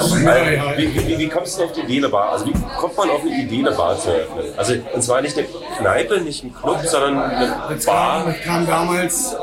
Wie kommst du auf die Idee, eine Bar? Also wie kommt man auf eine Idee, eine Bar zu eröffnen? Also und zwar nicht eine Kneipe, nicht ein Club, sondern eine Bar. Das kam damals.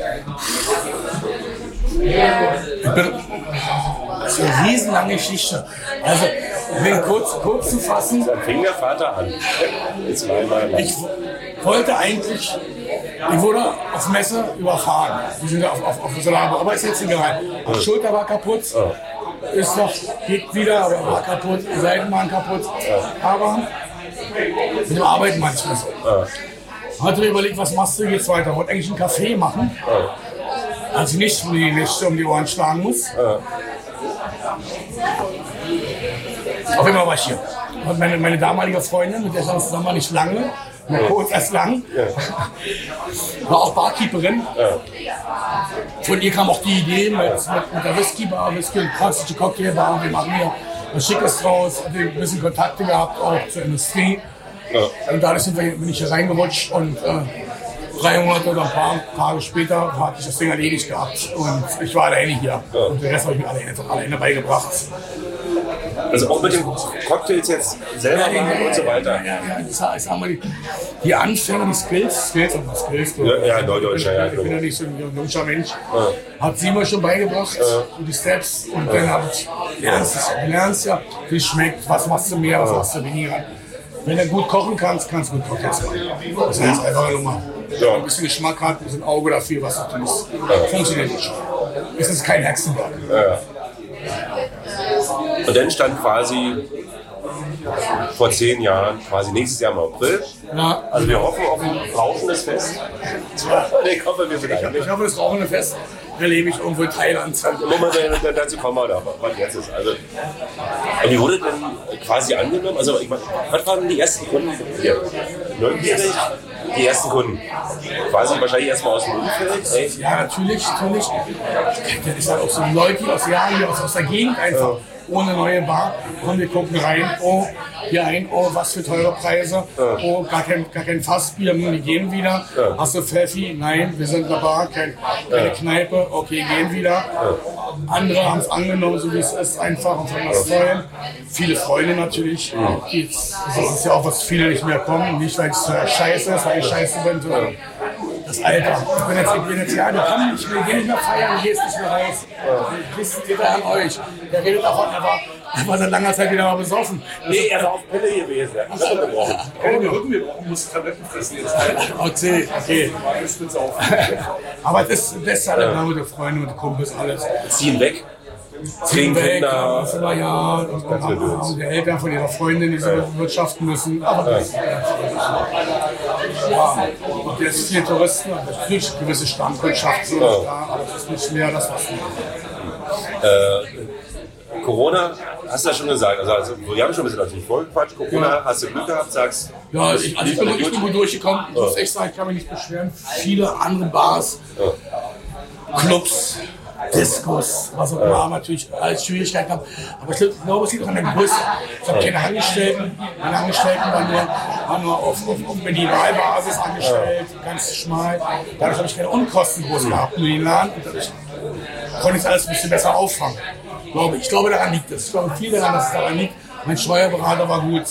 Das ist eine riesenlange Geschichte. Also, um kurz zu fassen. Dann fing der Vater an. Ich wollte eigentlich, ich wurde auf Messe überfahren. Wir sind auf Solarbo, aber ist jetzt egal. Die Schulter war kaputt. Ist noch, geht wieder, aber war kaputt. Die Seiten waren kaputt. Aber mit dem Arbeiten manchmal so. Hatte mir überlegt, was machst du jetzt weiter? Wollte eigentlich einen Café machen. Als ich nicht um die Ohren schlagen muss. Auf jeden Fall war ich hier. Und meine damalige Freundin, mit der ich zusammen war, nicht lange, nur kurz erst lang, war auch Barkeeperin. Von ihr kam auch die Idee mit der Whisky-Bar, Whisky und klassische Cocktailbar. Wir machen hier was Schickes draus, hatte ein bisschen Kontakte gehabt, auch zur Industrie. Und dadurch bin ich hier reingerutscht und 3 Monate oder ein paar Tage später hatte ich das Ding erledigt gehabt und ich war alleine hier. Und den Rest habe ich mir alleine beigebracht. Also auch mit den Cocktails jetzt selber machen und so weiter. Ja, ich sag mal, die Anfänge, die Skills. Ja, Neudeutsch, ja. Ich bin ja nicht so ein jünger Mensch. Hat sie mir schon beigebracht, die Steps. Und dann habe ich lernst ja, wie es schmeckt, was machst du mehr, was machst du weniger. Wenn du gut kochen kannst, kannst du gut Cocktails machen. Das heißt einfach nur mal. Ja. Ein bisschen Geschmack hat, ein bisschen Auge dafür, was du tust. Funktioniert nicht. Es ist kein Hexenwerk. Ja. Und dann stand quasi vor 10 Jahren, quasi nächstes Jahr im April. Ja. Also wir hoffen auf ein rauchendes Fest. Ich hoffe, das rauchende Fest erlebe ich irgendwo in Thailand. Dazu kommen wir da, was jetzt ist. Also, wie wurde denn quasi angenommen? Also, ich meine, was waren die ersten Kunden hier? Neugierig? Die ersten Kunden? Quasi wahrscheinlich erstmal aus dem Umfeld? Ja, natürlich. Das ist halt auch so Leute aus Jahren, aus der Gegend einfach. Ohne neue Bar. Und wir gucken rein, was für teure Preise. Oh, gar kein Fassbier, die gehen wieder. Hast du Pfeffi? Nein, wir sind eine Bar, keine Kneipe. Okay, gehen wieder. Andere haben es angenommen, so wie es ist, einfach und fanden das toll. Viele Freunde natürlich. Das ist ja auch, was viele nicht mehr kommen. Nicht, weil es scheiße ist, weil ich scheiße bin, sondern das Alter. Ich bin jetzt ja, du kannst nicht mehr, geh nicht mehr feiern, gehst nicht mehr raus. Das geht an euch. Der redet davon, er war seit langer Zeit wieder mal besoffen. Nee, er war auf Pille gewesen. Er hat Rücken gebrochen. Keine Rücken gebrochen, musste Tabletten fressen jetzt. Okay. Aber das ist alle mit den Freunden, mit den Kumpels, alles. Ziehen weg. Ziehen weg, ja, und die Eltern von ihrer Freundin, die so wirtschaften müssen. Aber das und jetzt viele Touristen, natürlich gewisse Stammkundschaft, aber das ist nicht mehr das, was Corona, hast du ja schon gesagt, also wir haben schon ein bisschen natürlich vorgequatscht, Corona, hast du Glück gehabt, sagst ja, ich bin gut durchgekommen, ich muss echt sagen, ich kann mich nicht beschweren. Viele andere Bars, Clubs, Diskos, was auch immer, natürlich als Schwierigkeiten haben. Aber ich glaube, es liegt auch an der Größe. Ich habe keine Angestellten. Meine Angestellten waren nur auf Minimalbasis angestellt, ganz schmal. Dadurch habe ich keine Unkosten groß gehabt, nur den Laden. Und dadurch konnte ich alles ein bisschen besser auffangen. Ich glaube, daran liegt es. Ich glaube viel daran, dass es daran liegt. Mein Steuerberater war gut.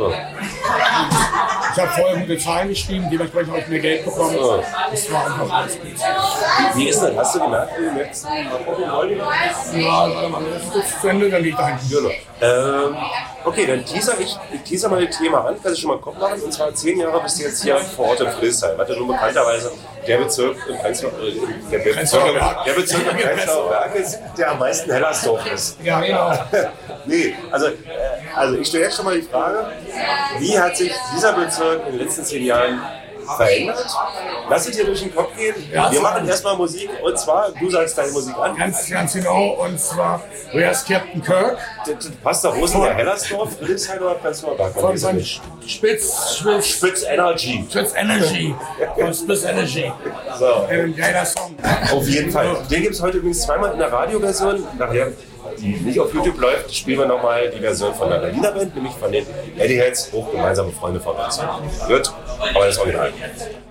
Ich habe vorher gute Zahlen geschrieben, dementsprechend habe ich mehr Geld bekommen. Das war einfach alles gut. Wie ist das? Hast du gemerkt, wie du jetzt Ja, das zu Ende, dann liegt da okay, dann teaser mal das Thema an, kannst du schon mal im Kopf machen. Und zwar 10 Jahre bist du jetzt hier vor Ort in Friedrichshain. Was ja nun bekannterweise der Bezirk im Prenzlauer Berg ist, der am meisten Hellersdorf ist. Ja, genau. Nee, also ich stelle jetzt schon mal die Frage, wie hat sich dieser Bezirk in den letzten 10 Jahren verändert? Lass es dir durch den Kopf gehen. Wir machen erstmal Musik und zwar, du sagst deine Musik an. Ganz genau, und zwar Where is Captain Kirk? Das passt doch, wo ist denn der Hellersdorf? Friedrichshain oder Prenzlauer Berg? Von Spitz Energy. Von Spitz Energy. So. Ein geiler Song. Auf jeden Fall. Den gibt es heute übrigens zweimal in der Radioversion. Nachher, die nicht auf YouTube läuft, spielen wir nochmal die Version von der Berliner Band, nämlich von den Eddie Heads, hoch gemeinsame Freunde von uns. Gut, aber das Original.